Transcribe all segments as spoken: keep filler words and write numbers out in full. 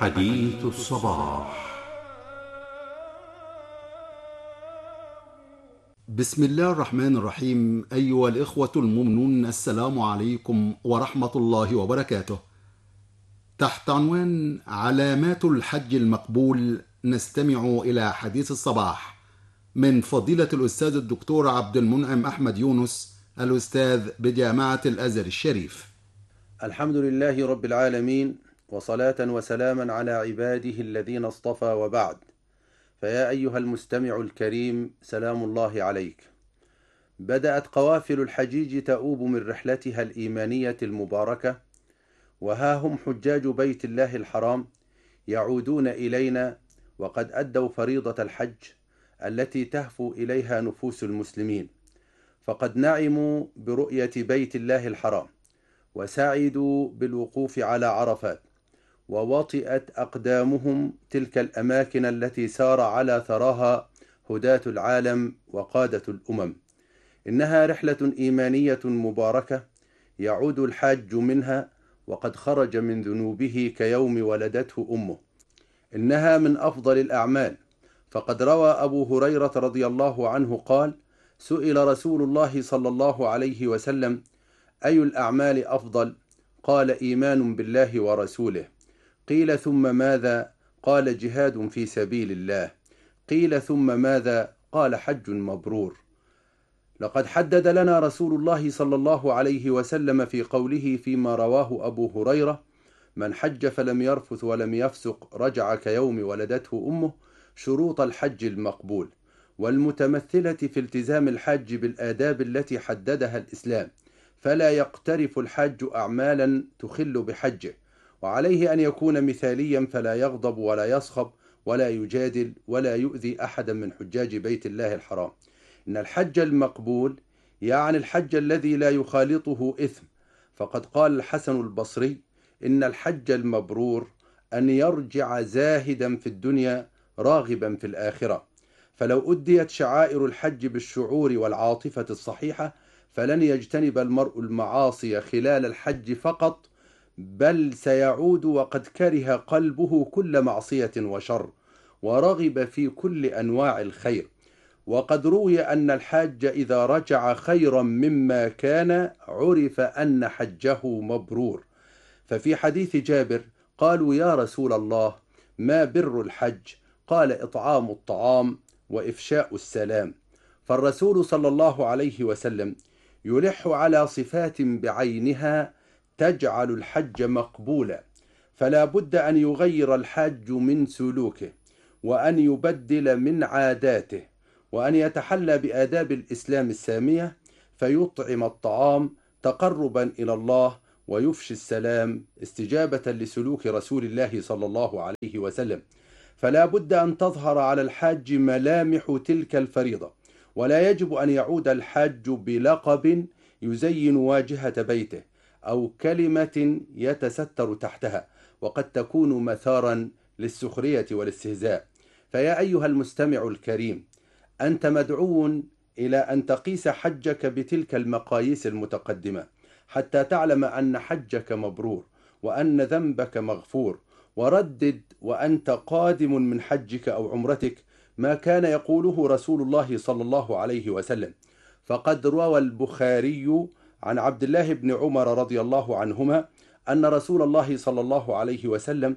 حديث الصباح. بسم الله الرحمن الرحيم. أيها الإخوة المؤمنون، السلام عليكم ورحمة الله وبركاته. تحت عنوان علامات الحج المقبول نستمع إلى حديث الصباح من فضيلة الأستاذ الدكتور عبد المنعم أحمد يونس، الأستاذ بجامعة الأزهر الشريف. الحمد لله رب العالمين، وصلاة وسلاما على عباده الذين اصطفى، وبعد. فيا أيها المستمع الكريم، سلام الله عليك. بدأت قوافل الحجيج تؤوب من رحلتها الإيمانية المباركة، وها هم حجاج بيت الله الحرام يعودون إلينا وقد أدوا فريضة الحج التي تهفو إليها نفوس المسلمين، فقد نعموا برؤية بيت الله الحرام، وسعدوا بالوقوف على عرفات، ووطئت أقدامهم تلك الأماكن التي سار على ثراها هداة العالم وقادة الأمم. إنها رحلة إيمانية مباركة يعود الحاج منها وقد خرج من ذنوبه كيوم ولدته أمه. إنها من أفضل الأعمال، فقد روى أبو هريرة رضي الله عنه قال: سئل رسول الله صلى الله عليه وسلم: أي الأعمال أفضل؟ قال: إيمان بالله ورسوله. قيل: ثم ماذا؟ قال: جهاد في سبيل الله. قيل: ثم ماذا؟ قال: حج مبرور. لقد حدد لنا رسول الله صلى الله عليه وسلم في قوله فيما رواه أبو هريرة: من حج فلم يرفث ولم يفسق رجع كيوم ولدته أمه، شروط الحج المقبول، والمتمثلة في التزام الحاج بالآداب التي حددها الإسلام، فلا يقترف الحاج أعمالا تخل بحجه، وعليه أن يكون مثاليا فلا يغضب ولا يصخب ولا يجادل ولا يؤذي أحدا من حجاج بيت الله الحرام. إن الحج المقبول يعني الحج الذي لا يخالطه إثم، فقد قال الحسن البصري: إن الحج المبرور أن يرجع زاهدا في الدنيا راغبا في الآخرة. فلو أديت شعائر الحج بالشعور والعاطفة الصحيحة فلن يجتنب المرء المعاصي خلال الحج فقط، بل سيعود وقد كره قلبه كل معصية وشر، ورغب في كل أنواع الخير. وقد روي أن الحاج إذا رجع خيرا مما كان عرف أن حجه مبرور. ففي حديث جابر قالوا: يا رسول الله، ما بر الحج؟ قال: إطعام الطعام وإفشاء السلام. فالرسول صلى الله عليه وسلم يلح على صفات بعينها تجعل الحج مقبولا، فلا بد أن يغير الحاج من سلوكه، وأن يبدل من عاداته، وأن يتحلى بآداب الإسلام السامية، فيطعم الطعام تقربا إلى الله، ويفشي السلام استجابة لسلوك رسول الله صلى الله عليه وسلم. فلا بد أن تظهر على الحاج ملامح تلك الفريضة، ولا يجب أن يعود الحاج بلقب يزين واجهة بيته أو كلمة يتستر تحتها، وقد تكون مثارا للسخرية والاستهزاء. فيا أيها المستمع الكريم، أنت مدعو إلى أن تقيس حجك بتلك المقاييس المتقدمة، حتى تعلم أن حجك مبرور، وأن ذنبك مغفور. وردد وأنت قادم من حجك أو عمرتك ما كان يقوله رسول الله صلى الله عليه وسلم. فقد روى البخاري عن عبد الله بن عمر رضي الله عنهما أن رسول الله صلى الله عليه وسلم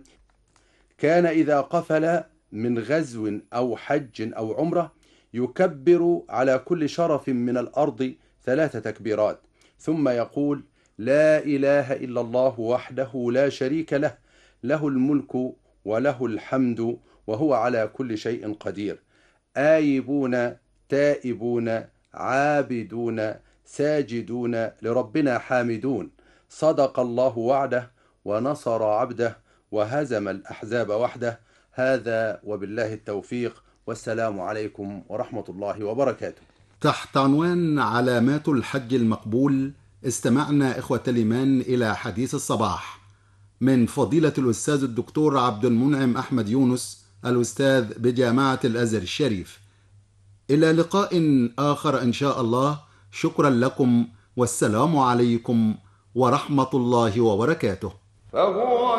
كان إذا قفل من غزو أو حج أو عمرة يكبر على كل شرف من الأرض ثلاث تكبيرات، ثم يقول: لا إله إلا الله وحده لا شريك له، له الملك وله الحمد وهو على كل شيء قدير، آيبون تائبون عابدون ساجدون لربنا حامدون، صدق الله وعده ونصر عبده وهزم الأحزاب وحده. هذا وبالله التوفيق، والسلام عليكم ورحمة الله وبركاته. تحت عنوان علامات الحج المقبول استمعنا إخوة الإيمان إلى حديث الصباح من فضيلة الأستاذ الدكتور عبد المنعم أحمد يونس، الأستاذ بجامعة الأزهر الشريف. إلى لقاء آخر إن شاء الله. شكرا لكم، والسلام عليكم ورحمة الله وبركاته.